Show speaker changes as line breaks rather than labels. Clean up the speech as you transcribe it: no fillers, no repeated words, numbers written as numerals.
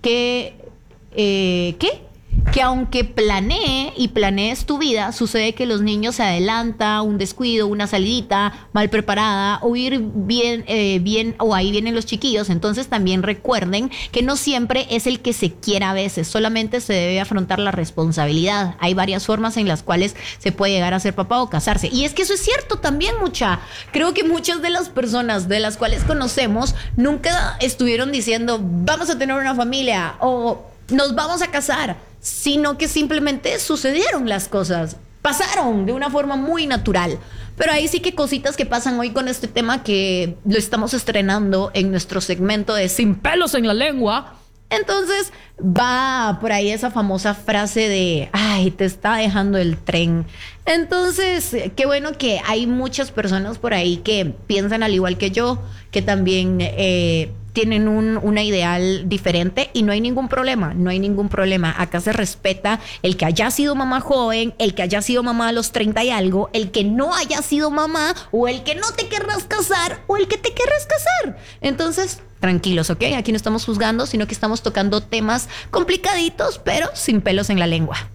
que aunque planees tu vida, sucede que los niños se adelanta, un descuido, una salidita mal preparada, o ir bien, o ahí vienen los chiquillos. Entonces también recuerden que no siempre es el que se quiera a veces, solamente se debe afrontar la responsabilidad. Hay varias formas en las cuales se puede llegar a ser papá o casarse. Y es que eso es cierto también, creo que muchas de las personas de las cuales conocemos nunca estuvieron diciendo vamos a tener una familia o nos vamos a casar, sino que simplemente sucedieron las cosas, pasaron de una forma muy natural. Pero ahí sí que cositas que pasan hoy con este tema que lo estamos estrenando en nuestro segmento de Sin pelos en la lengua. Entonces va por ahí esa famosa frase de ay, te está dejando el tren. Entonces, qué bueno que hay muchas personas por ahí que piensan al igual que yo, que también tienen una ideal diferente, y no hay ningún problema. Acá se respeta el que haya sido mamá joven, el que haya sido mamá a los 30 y algo, el que no haya sido mamá, o el que no te querrás casar, o el que te querrás casar. Entonces, tranquilos, ¿ok? Aquí no estamos juzgando, sino que estamos tocando temas complicaditos, pero sin pelos en la lengua.